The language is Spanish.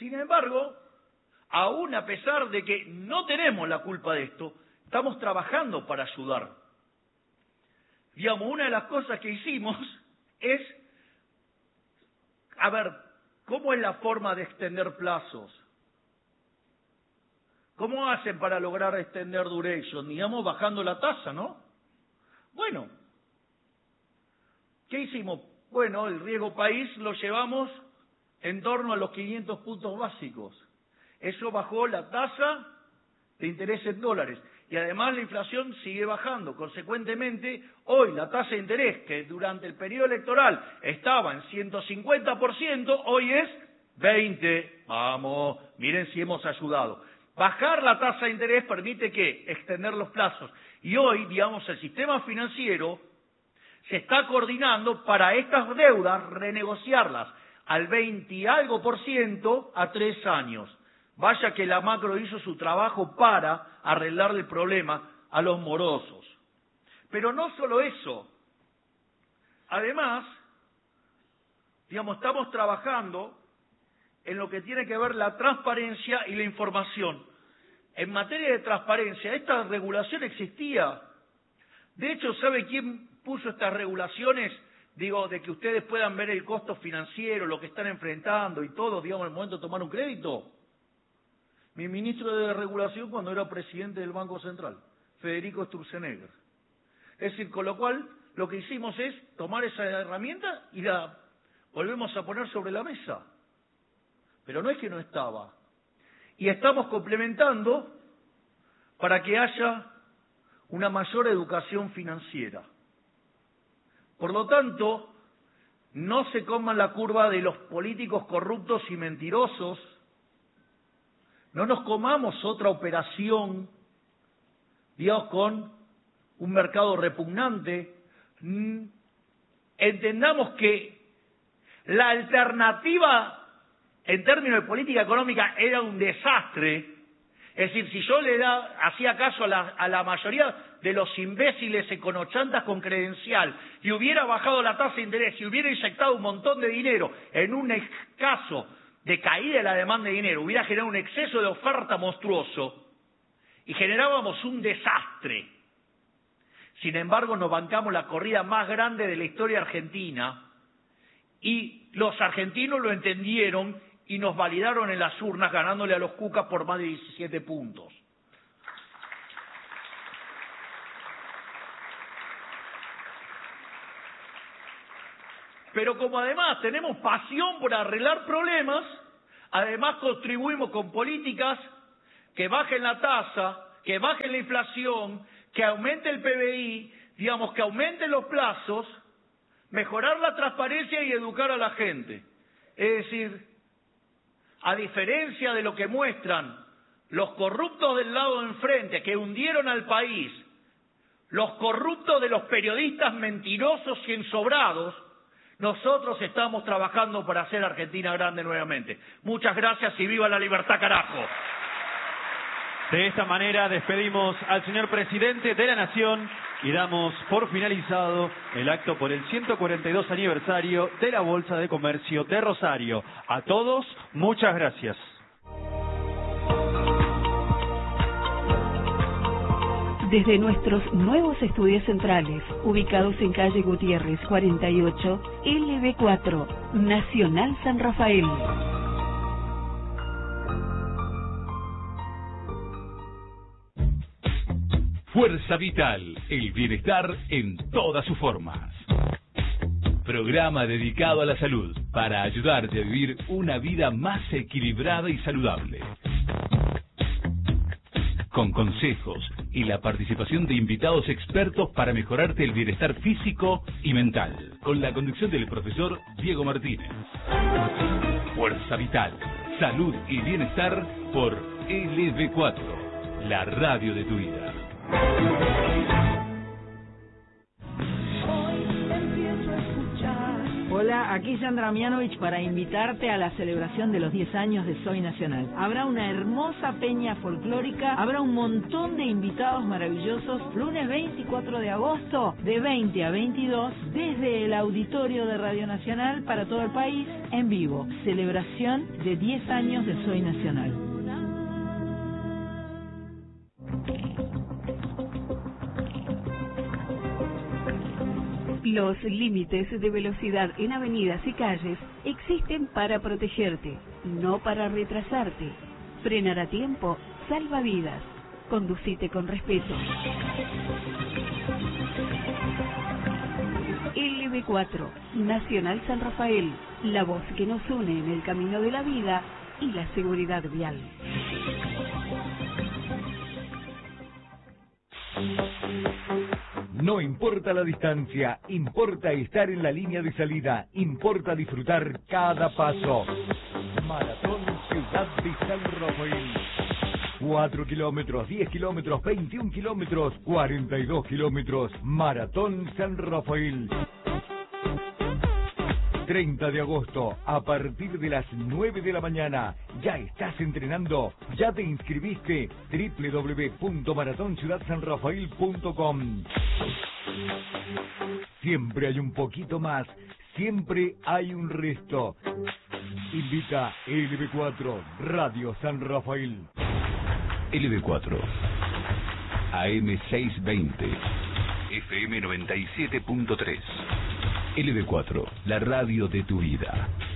Sin embargo, aún a pesar de que no tenemos la culpa de esto, estamos trabajando para ayudar. Digamos, una de las cosas que hicimos es, a ver, ¿cómo es la forma de extender plazos? ¿Cómo hacen para lograr extender duration? Digamos, bajando la tasa, ¿no? Bueno, ¿qué hicimos? Bueno, el riesgo país lo llevamos en torno a los 500 puntos básicos. Eso bajó la tasa de interés en dólares. Y además la inflación sigue bajando. Consecuentemente, hoy la tasa de interés, que durante el periodo electoral estaba en 150%, hoy es 20%. Vamos, miren si hemos ayudado. Bajar la tasa de interés permite que extender los plazos. Y hoy, digamos, el sistema financiero se está coordinando para estas deudas renegociarlas al 20 y algo % a 3 años. Vaya que la macro hizo su trabajo para arreglarle el problema a los morosos. Pero no solo eso. Además, digamos, estamos trabajando en lo que tiene que ver la transparencia y la información. En materia de transparencia, esta regulación existía. De hecho, ¿sabe quién puso estas regulaciones? Digo, de que ustedes puedan ver el costo financiero, lo que están enfrentando y todo, digamos, en el momento de tomar un crédito. Mi ministro de Regulación cuando era presidente del Banco Central, Federico Sturzenegger. Es decir, con lo cual, lo que hicimos es tomar esa herramienta y la volvemos a poner sobre la mesa. Pero no es que no estaba. Y estamos complementando para que haya una mayor educación financiera. Por lo tanto, no se coman la curva de los políticos corruptos y mentirosos. No nos comamos otra operación, digamos, con un mercado repugnante. Entendamos que la alternativa en términos de política económica era un desastre. Es decir, si yo hacía caso a la mayoría de los imbéciles econochantas con credencial y hubiera bajado la tasa de interés y hubiera inyectado un montón de dinero en un caso de caída de la demanda de dinero, hubiera generado un exceso de oferta monstruoso y generábamos un desastre. Sin embargo, nos bancamos la corrida más grande de la historia argentina y los argentinos lo entendieron y nos validaron en las urnas ganándole a los Cucas por más de 17 puntos. Pero como además tenemos pasión por arreglar problemas, además contribuimos con políticas que bajen la tasa, que bajen la inflación, que aumente el PBI, digamos, que aumenten los plazos, mejorar la transparencia y educar a la gente. Es decir, a diferencia de lo que muestran los corruptos del lado de enfrente, que hundieron al país, los corruptos de los periodistas mentirosos y ensobrados, nosotros estamos trabajando para hacer Argentina grande nuevamente. Muchas gracias y viva la libertad, carajo. De esta manera despedimos al señor presidente de la Nación y damos por finalizado el acto por el 142 aniversario de la Bolsa de Comercio de Rosario. A todos, muchas gracias. Desde nuestros nuevos estudios centrales, ubicados en calle Gutiérrez 48, LB4, Nacional San Rafael. Fuerza Vital, el bienestar en todas sus formas. Programa dedicado a la salud para ayudarte a vivir una vida más equilibrada y saludable. Con consejos y la participación de invitados expertos para mejorarte el bienestar físico y mental. Con la conducción del profesor Diego Martínez. Fuerza Vital, salud y bienestar por LB4, la radio de tu vida. Hola, Aquí Sandra Mianovich para invitarte a la celebración de los 10 años de Soy Nacional. Habrá una hermosa peña folclórica, habrá un montón de invitados maravillosos, lunes 24 de agosto, de 20 a 22, desde el auditorio de Radio Nacional para todo el país, en vivo. Celebración de 10 años de Soy Nacional. Los límites de velocidad en avenidas y calles existen para protegerte, no para retrasarte. Frenar a tiempo salva vidas. Conducite con respeto. LB4, Nacional San Rafael, la voz que nos une en el camino de la vida y la seguridad vial. No importa la distancia, importa estar en la línea de salida, importa disfrutar cada paso. Maratón Ciudad de San Rafael. 4 kilómetros, 10 kilómetros, 21 kilómetros, 42 kilómetros. Maratón San Rafael. 30 de agosto, a partir de las 9 de la mañana. ¿Ya estás entrenando? ¿Ya te inscribiste? www.maratonciudadsanrafael.com. Siempre hay un poquito más, siempre hay un resto. Invita LB4, Radio San Rafael. LB4, AM 620, FM 97.3. LB4, la radio de tu vida.